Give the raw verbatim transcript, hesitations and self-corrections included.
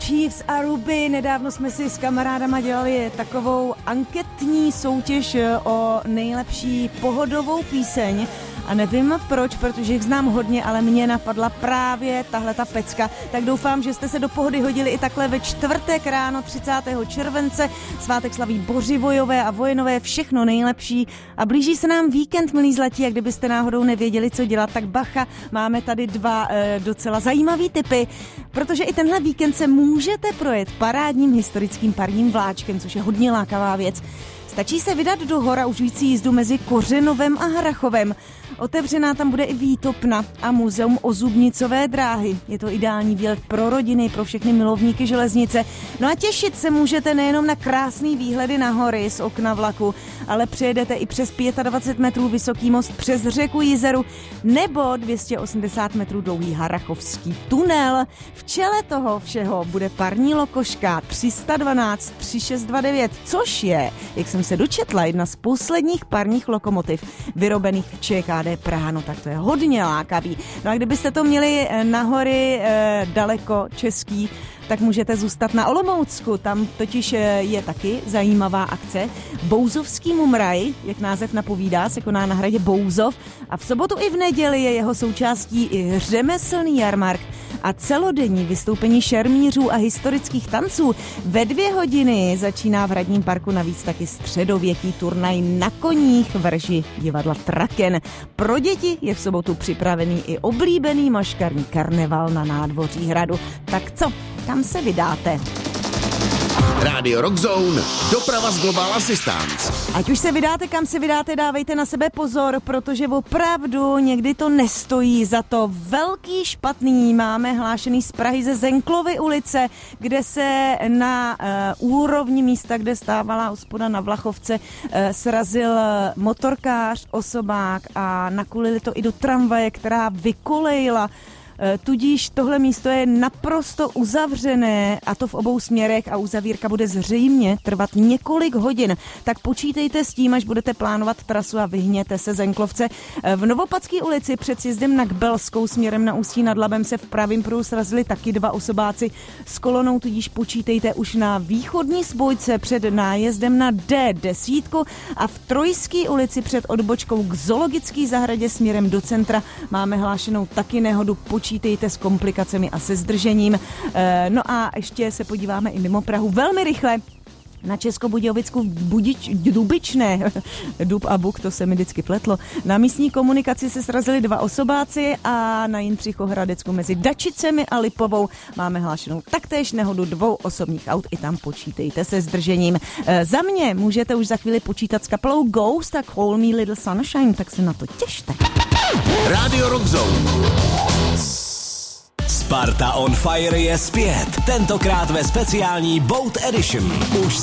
Chiefs a Ruby. Nedávno jsme si s kamarádama dělali takovou anketní soutěž o nejlepší pohodovou píseň. A nevím proč, protože jich znám hodně, ale mě napadla právě tahle ta pecka. Tak doufám, že jste se do pohody hodili i takhle ve čtvrtek ráno třicátého července. Svátek slaví Bořivojové a Vojenové, všechno nejlepší. A blíží se nám víkend, milí zlatí, a kdybyste náhodou nevěděli, co dělat, tak bacha, máme tady dva e, docela zajímavý tipy, protože i tenhle víkend se můžete projet parádním historickým parním vláčkem, což je hodně lákavá věc. Stačí se vydat do hor a užící jízdu mezi Kořenovem a Hrachovem. Otevřená tam bude i výtopna a muzeum ozubnicové dráhy. Je to ideální výlet pro rodiny, pro všechny milovníky železnice. No a těšit se můžete nejenom na krásný výhledy na hory z okna vlaku, ale přejedete i přes dvacet pět metrů vysoký most přes řeku Jizeru nebo dvě stě osmdesát metrů dlouhý Harrachovský tunel. V čele toho všeho bude parní lokoška tři sta dvanáct tři šest dva devět, což je, jak jsem se dočetla, jedna z posledních parních lokomotiv vyrobených v ČKD Praha, no tak to je hodně lákavý. No a kdybyste to měli na hory e, daleko český, tak můžete zůstat na Olomoucku, tam totiž je taky zajímavá akce. Bouzovský mumraj, jak název napovídá, se koná na hradě Bouzov a v sobotu i v neděli je jeho součástí i řemeslný jarmark a celodenní vystoupení šermířů a historických tanců. Ve dvě hodiny začíná v hradním parku navíc taky středověký turnaj na koních v režii divadla Traken. Pro děti je v sobotu připravený i oblíbený maškarní karneval na nádvoří hradu. Tak co? Kam se vydáte? Rádio Rock Zone, doprava z Global Assistance. Ať už se vydáte, kam se vydáte, dávejte na sebe pozor, protože opravdu někdy to nestojí za to. Velký špatný máme hlášený z Prahy ze Zenklovy ulice, kde se na uh, úrovni místa, kde stávala hospoda na Vlachovce, uh, srazil motorkář, osobák a nakulili to i do tramvaje, která vykolejila. Tudíž tohle místo je naprosto uzavřené a to v obou směrech a uzavírka bude zřejmě trvat několik hodin. Tak počítejte s tím, až budete plánovat trasu a vyhněte se Zenklovce. V Novopadské ulici před sjezdem na Kbelskou směrem na Ústí nad Labem se v pravým pruhu srazili taky dva osobáci s kolonou, tudíž počítejte už na východní spojce před nájezdem na D deset a v Trojské ulici před odbočkou k zoologické zahradě směrem do centra máme hlášenou taky nehodu. Počítejte s komplikacemi a se zdržením. No a ještě se podíváme i mimo Prahu velmi rychle na Českobudějovicku Budič, Dubičné, Dub a Buk, to se mi vždycky pletlo. Na místní komunikaci se srazili dva osobáci a na Jindřichohradecku mezi Dačicemi a Lipovou máme hlášenou taktéž nehodu dvou osobních aut, i tam počítejte se zdržením. E, za mě můžete už za chvíli počítat s kapelou Ghost a Call Me Little Sunshine, tak se na to těšte. Rádio Rock Zone. Sparta on Fire je zpět, tentokrát ve speciální Boat Edition. Už